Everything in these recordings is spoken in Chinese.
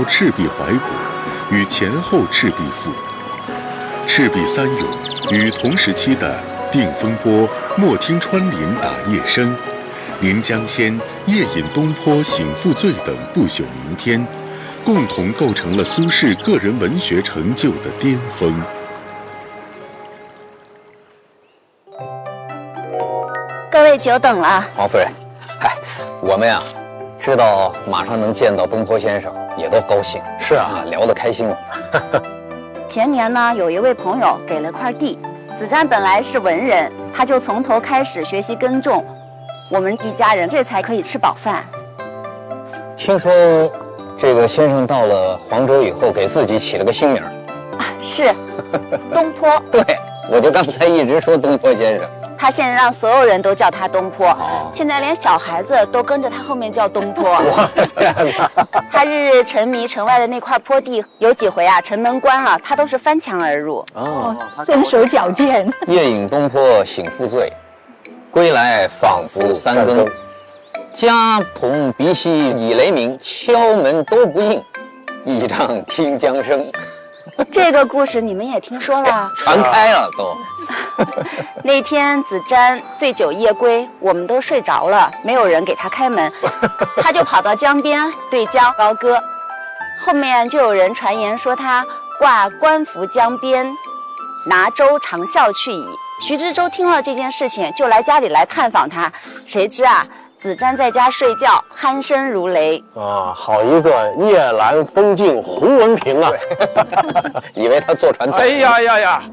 操赤壁怀古与前后赤壁赋。赤壁三勇与同时期的定风波、莫听穿林打叶声、临江仙、夜饮东坡醒复醉等不朽名篇，共同构成了苏轼个人文学成就的巅峰。 各位久等了。 王夫人，嗨，我们呀，知道马上能见到东坡先生，也都高兴。是啊，聊得开心了。 前年呢，有一位朋友给了块地，子瞻本来是文人，他就从头开始学习耕种，我们一家人这才可以吃饱饭。 听说这个先生到了黄州以后，给自己起了个新名啊，是东坡。 对，我就刚才一直说东坡先生。 他现在让所有人都叫他东坡，现在连小孩子都跟着他后面叫东坡。 我的天哪！ 他日日沉迷城外的那块坡地，有几回啊，城门关了，他都是翻墙而入。 哦，身手矫健。 夜饮东坡醒复醉，归来仿佛三更。家童鼻息已雷鸣，敲门都不应，倚杖听江声。 这个故事你们也听说了， 传开了都。 那天子瞻醉酒夜归，我们都睡着了，没有人给他开门，他就跑到江边对江高歌。后面就有人传言说他挂官服江边，拿舟长啸去矣。徐知州听了这件事情，就来家里来探访他，谁知啊，子瞻在家睡觉，鼾声如雷啊！好一个夜阑风静胡文平啊！ 以为他坐船走。 哎呀呀呀！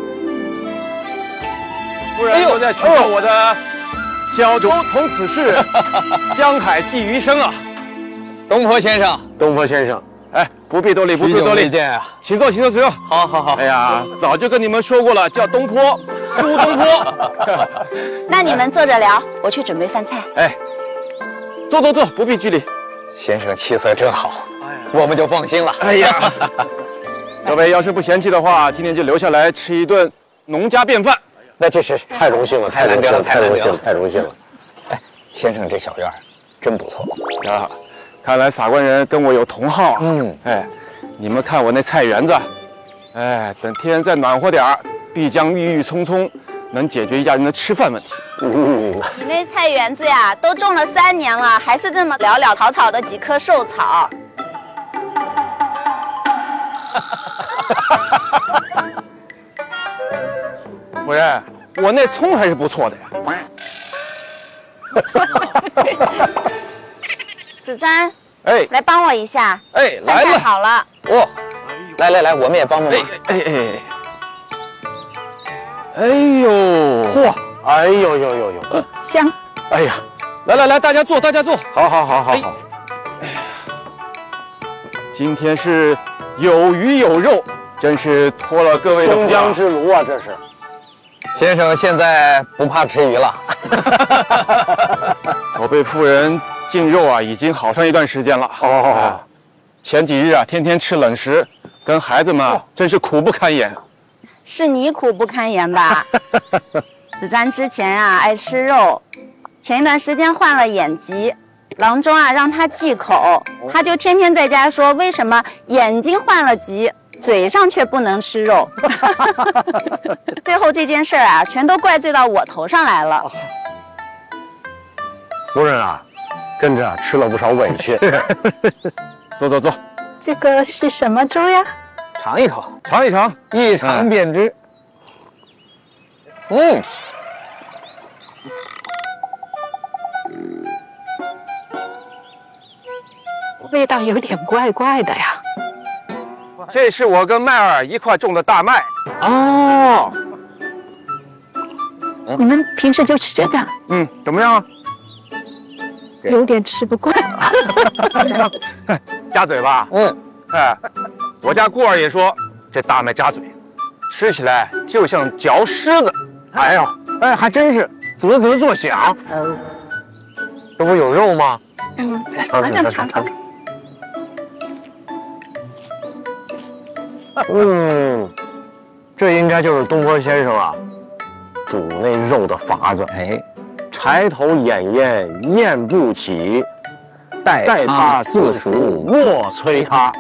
夫人都在取笑我的小舟从此逝，江海寄余生啊！ 东坡先生， 东坡先生， 哎，不必多礼，不必多礼，请坐，请坐，请坐。 好好好。 哎呀，早就跟你们说过了，叫东坡，苏东坡。 那你们坐着聊，我去准备饭菜。 哎，坐坐坐，不必拘礼。 先生气色真好，我们就放心了。 哎呀，各位要是不嫌弃的话，今天就留下来吃一顿农家便饭。 那这是太荣幸了，太荣幸了，太荣幸了，太荣幸了。 哎，先生这小院真不错啊！看来撒官人跟我有同好啊。哎，你们看我那菜园子，哎，等天再暖和点儿，必将郁郁葱葱，能解决一家人的吃饭问题。 你那菜园子呀，都种了3年了，还是这么潦潦草草的几棵瘦草。 夫人，我那葱还是不错的呀。 子瞻， 哎， 来帮我一下。 哎，来了， 好了。 哦，来，我们也帮帮忙。 哎呦， 嚯，哎呦， 香。 哎呀，来，大家坐，大家坐。 好。 哎呀，今天是有鱼有肉，真是托了各位的松江之炉啊，这是。 先生现在不怕吃鱼了。 我被夫人禁肉啊，已经好长一段时间了。前几日啊，天天吃冷食，跟孩子们啊，真是苦不堪言。 是你苦不堪言吧？子瞻之前啊爱吃肉，前一段时间患了眼疾，郎中啊让他忌口，他就天天在家说为什么眼睛患了疾，嘴上却不能吃肉。最后这件事啊，全都怪罪到我头上来了。 夫人啊，跟着吃了不少委屈。 坐。 这个是什么粥呀？ 尝一口， 尝一尝， 一尝便知。 味道有点怪怪的呀。 这是我跟麦儿一块种的大麦。 哦， 你们平时就吃这个？ 怎么样啊？ 有点吃不惯。 夹嘴吧？哎，我家姑儿也说这大麦夹嘴，吃起来就像嚼狮子。 哎呦，哎，还真是啧啧作响。这不有肉吗？ 尝。 这应该就是东坡先生啊煮那肉的法子。 哎， 柴头掩烟咽不起，待他自熟莫催他。